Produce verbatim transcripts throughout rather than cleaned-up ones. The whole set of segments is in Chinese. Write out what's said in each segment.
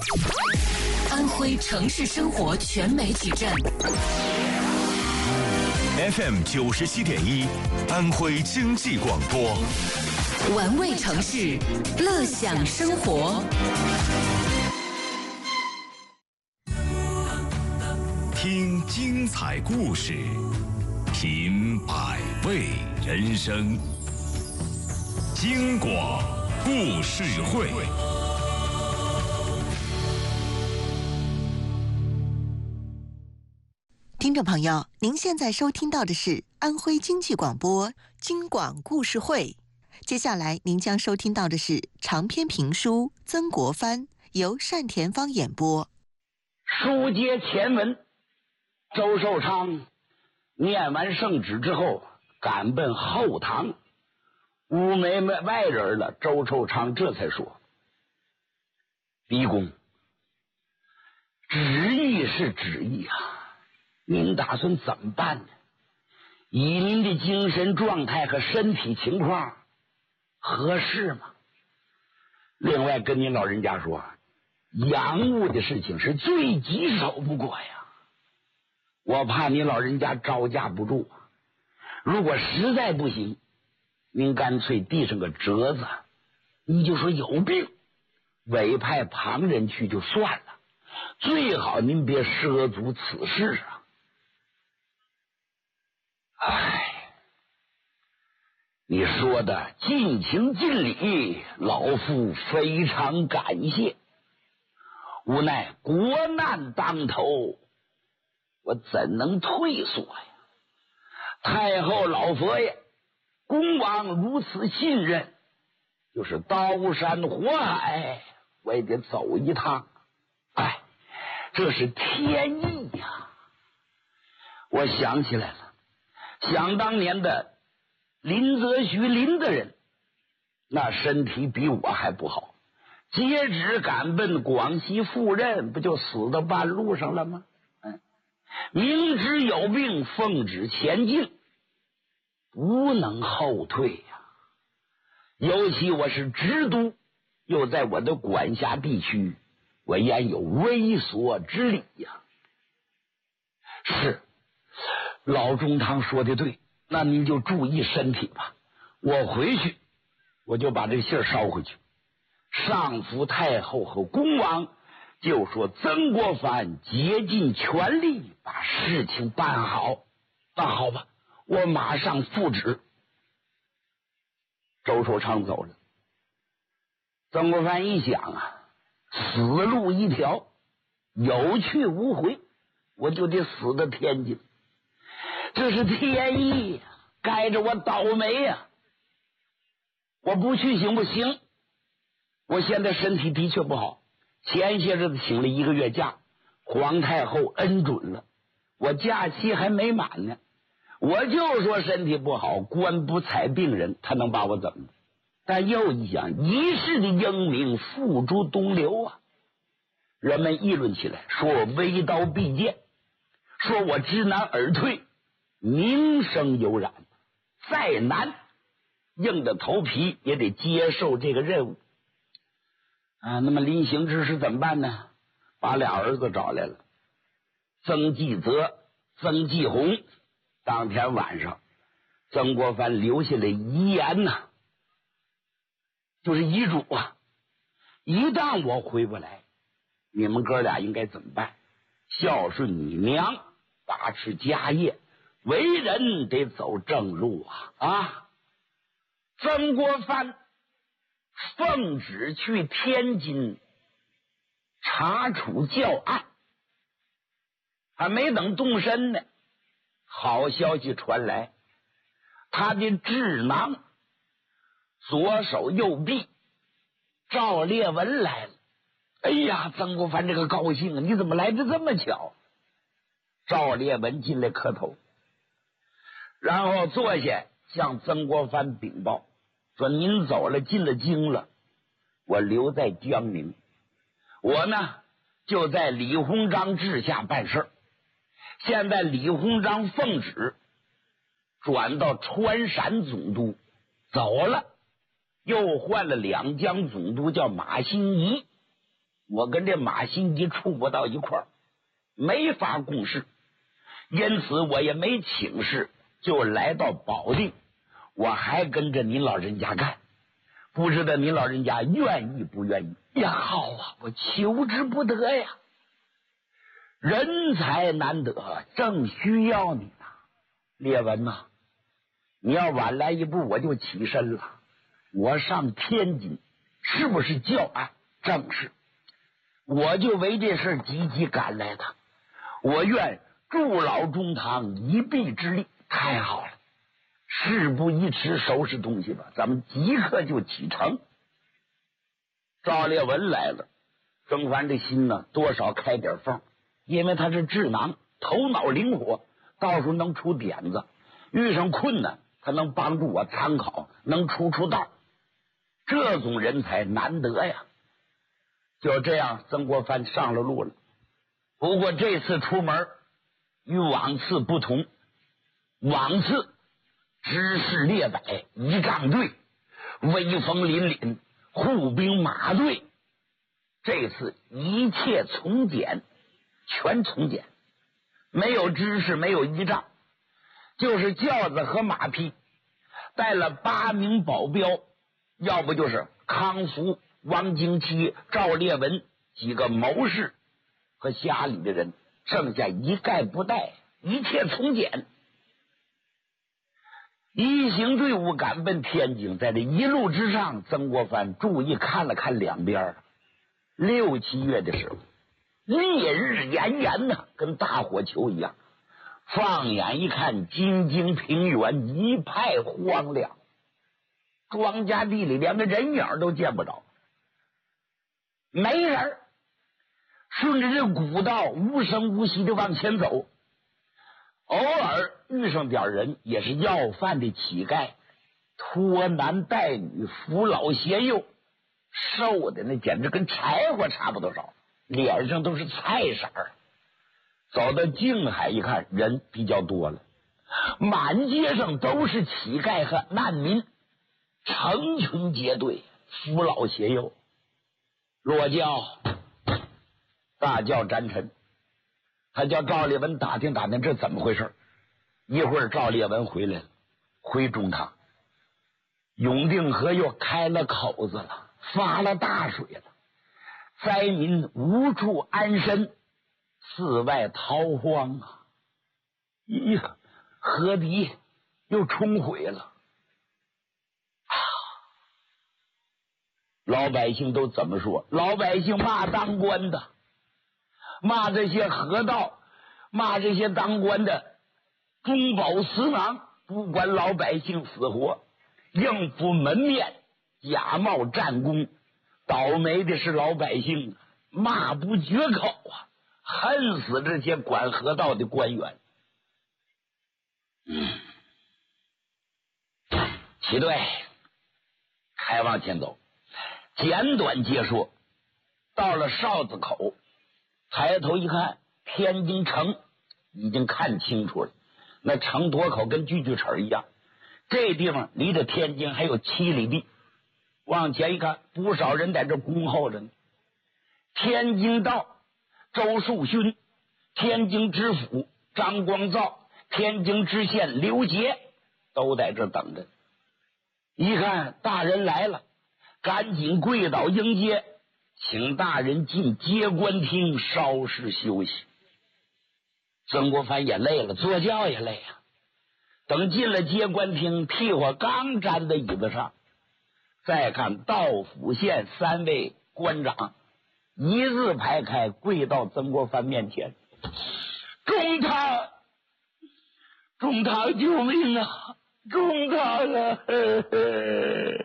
安徽城市生活全媒体站 F M 九十七点一，安徽经济广播， 玩味城市，乐享生活。 听精彩故事，品百味人生。京广故事会。 听众朋友，您现在收听到的是安徽经济广播京广故事会。接下来您将收听到的是长篇评书《曾国藩》，由单田芳演播。 书接前文，周寿昌念完圣旨之后，赶奔后堂。屋没外人了，周寿昌这才说：“狄公，旨意是旨意啊，您打算怎么办呢？以您的精神状态和身体情况，合适吗？另外跟您老人家说，洋务的事情是最棘手不过呀，我怕您老人家招架不住啊。如果实在不行，您干脆递上个折子，你就说有病，委派旁人去就算了，最好您别涉足此事啊。哎，你说的尽情尽理，老夫非常感谢。无奈国难当头，我怎能退缩呀？太后老佛爷恭王如此信任，就是刀山火海我也得走一趟。哎，这是天意呀！我想起来了，想当年的林则徐林大人，那身体比我还不好，接旨赶奔广西赴任，不就死到半路上了吗？嗯，明知有病，奉旨前进，不能后退呀。尤其我是直督，又在我的管辖地区，我焉有微缩之理呀？是，老中堂说的对，那您就注意身体吧。我回去，我就把这个信儿捎回去。上服太后和恭王就说曾国藩竭尽全力把事情办好。那好吧，我马上复旨。周寿昌走了，曾国藩一想啊，死路一条，有去无回，我就得死到天津。这是天意，该着我倒霉呀！我不去行不行？我现在身体的确不好，前些日子请了一个月假，皇太后恩准了，我假期还没满呢。我就说身体不好，官不采病人，他能把我怎么？但又一想，一世的英名付诸东流啊！人们议论起来，说我微刀必剑，说我知难而退，名声有染，再难硬着头皮也得接受这个任务啊。那么临行之时怎么办呢？把俩儿子找来了，曾纪泽、曾纪洪。当天晚上，曾国藩留下了遗言呐、啊，就是遗嘱啊。一旦我回不来，你们哥俩应该怎么办？孝顺你娘，把持家业，为人得走正路啊！啊，曾国藩奉旨去天津查处教案，还没等动身呢，好消息传来，他的智囊左手右臂赵烈文来了。哎呀，曾国藩这个高兴啊，你怎么来的这么巧？赵烈文进来磕头，然后坐下向曾国藩禀报说：您走了，进了京了，我留在江宁，我呢就在李鸿章治下办事儿。现在李鸿章奉旨转到川陕总督，走了，又换了两江总督，叫马新贻。 我跟这马新基处不到一块儿，没法共事，因此我也没请示，就来到保定。我还跟着您老人家干，不知道您老人家愿意不愿意？呀，好啊，我求之不得呀！人才难得，正需要你呢。列文呐、啊，你要晚来一步，我就起身了。我上天津，是不是教案？正是。我就为这事积极赶来的，我愿助老中堂一臂之力。太好了，事不宜迟，收拾东西吧，咱们即刻就启程。赵烈文来了，曾凡这心呢多少开点缝，因为他是智囊，头脑灵活，到时候能出点子，遇上困难他能帮助我参考，能出出道，这种人才难得呀。就这样，曾国藩上了路了。不过这次出门与往次不同，往次知识列摆，仪仗队，威风凛凛，护兵马队。这次一切从简，全从简，没有知识，没有仪仗，就是轿子和马匹，带了八名保镖，要不就是康福、王经期、赵烈文几个谋士和家里的人，剩下一概不带，一切从简。一行队伍赶奔天津，在这一路之上，曾国藩注意看了看两边，六七月的时候，烈日炎炎呐，跟大火球一样。放眼一看，京津平原一派荒凉，庄稼地里连个人影都见不着，没人。顺着这古道无声无息的往前走，偶尔遇上点人，也是要饭的乞丐，拖男带女，扶老携幼，瘦的那简直跟柴火差不多少，脸上都是菜色儿。走到静海一看，人比较多了，满街上都是乞丐和难民，成群结队，扶老携幼。落轿，大轿沾尘，他叫赵烈文打听打听这怎么回事。一会儿赵烈文回来了，回中堂，永定河又开了口子了，发了大水了，灾民无处安身，四外逃荒啊！咦，河堤又冲毁了啊！老百姓都怎么说？老百姓骂当官的，骂这些河道，骂这些当官的中饱私囊，不管老百姓死活，应付门面，假冒战功。倒霉的是老百姓，骂不绝口啊，恨死这些管河道的官员。嗯，齐队开往前走，简短接说，到了哨子口，抬头一看，天津城已经看清楚了，那城垛口跟锯锯齿一样，这地方离着天津还有七里地。往前一看，不少人在这恭候着呢。天津道周树勋，天津知府张光造，天津知县刘杰都在这等着。一看大人来了，赶紧跪倒迎接，请大人进接官厅稍事休息。曾国藩也累了，坐轿也累啊。等进了接官厅，屁股刚站在椅子上，再看道府县三位官长一字排开，跪到曾国藩面前：“中堂，中堂救命啊！中堂啊！”呵呵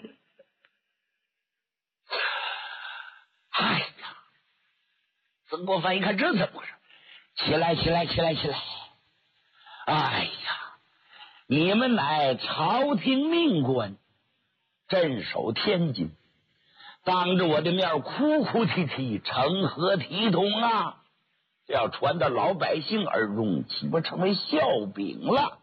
哎呀，曾国藩一看这怎么回事？起来，起来，起来，起来！哎呀，你们乃朝廷命官，镇守天津，当着我的面哭哭啼啼，成何体统啊！这要传到老百姓耳中，岂不成为笑柄了？